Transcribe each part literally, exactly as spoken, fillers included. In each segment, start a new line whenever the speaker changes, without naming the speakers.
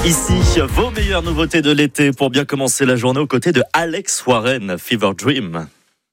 Ici, vos meilleures nouveautés de l'été pour bien commencer la journée aux côtés de Alex Warren, Fever Dream.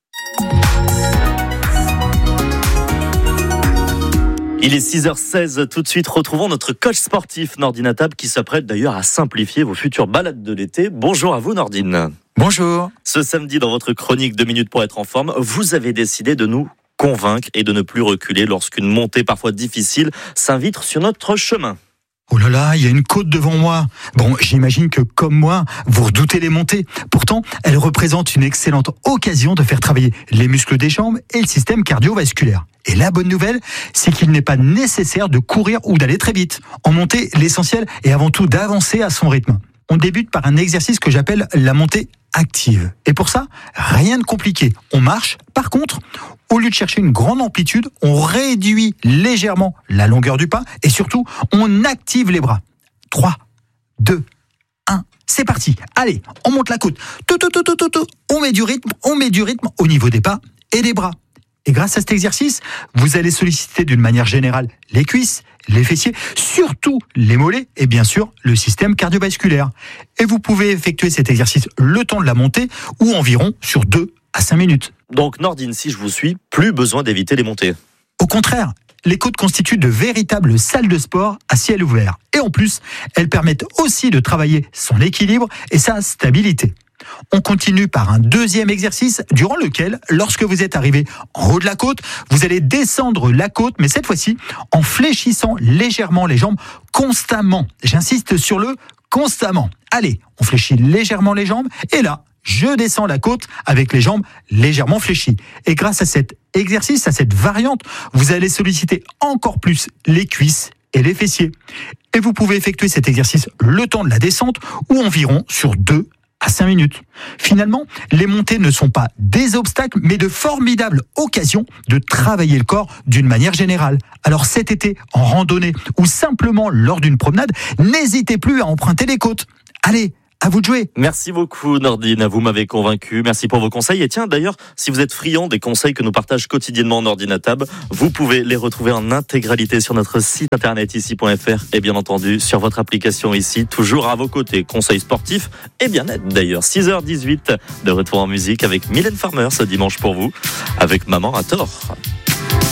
Il est six heures seize, tout de suite retrouvons notre coach sportif Nordine Atab qui s'apprête d'ailleurs à simplifier vos futures balades de l'été. Bonjour à vous Nordine.
Bonjour.
Ce samedi dans votre chronique deux minutes pour être en forme, vous avez décidé de nous convaincre et de ne plus reculer lorsqu'une montée parfois difficile s'invite sur notre chemin.
Oh là là, il y a une côte devant moi. Bon, j'imagine que comme moi, vous redoutez les montées. Pourtant, elle représente une excellente occasion de faire travailler les muscles des jambes et le système cardiovasculaire. Et la bonne nouvelle, c'est qu'il n'est pas nécessaire de courir ou d'aller très vite. En montée, l'essentiel est avant tout d'avancer à son rythme. On débute par un exercice que j'appelle la montée active. Et pour ça, rien de compliqué. On marche. Par contre, au lieu de chercher une grande amplitude, on réduit légèrement la longueur du pas et surtout, on active les bras. trois, deux, un, c'est parti. Allez, on monte la côte. Tout, tout, tout, tout, tout, tout. On met du rythme, on met du rythme au niveau des pas et des bras. Et grâce à cet exercice, vous allez solliciter d'une manière générale les cuisses, les fessiers, surtout les mollets et bien sûr le système cardiovasculaire. Et vous pouvez effectuer cet exercice le temps de la montée ou environ sur deux à cinq minutes.
Donc Nordine, si je vous suis, plus besoin d'éviter les montées.
Au contraire, les côtes constituent de véritables salles de sport à ciel ouvert. Et en plus, elles permettent aussi de travailler son équilibre et sa stabilité. On continue par un deuxième exercice durant lequel, lorsque vous êtes arrivé en haut de la côte, vous allez descendre la côte, mais cette fois-ci en fléchissant légèrement les jambes constamment. J'insiste sur le constamment. Allez, on fléchit légèrement les jambes et là, je descends la côte avec les jambes légèrement fléchies. Et grâce à cet exercice, à cette variante, vous allez solliciter encore plus les cuisses et les fessiers. Et vous pouvez effectuer cet exercice le temps de la descente ou environ sur deux à cinq minutes. Finalement, les montées ne sont pas des obstacles, mais de formidables occasions de travailler le corps d'une manière générale. Alors cet été, en randonnée ou simplement lors d'une promenade, n'hésitez plus à emprunter les côtes. Allez, à vous de jouer.
Merci beaucoup Nordine, vous m'avez convaincu. Merci pour vos conseils. Et tiens, d'ailleurs, si vous êtes friand des conseils que nous partage quotidiennement Nordine Atab, vous pouvez les retrouver en intégralité sur notre site internet ici point f r et bien entendu sur votre application ici, toujours à vos côtés. Conseils sportifs et bien-être d'ailleurs. six heures dix-huit, de retour en musique avec Mylène Farmer ce dimanche pour vous, avec Maman à tort.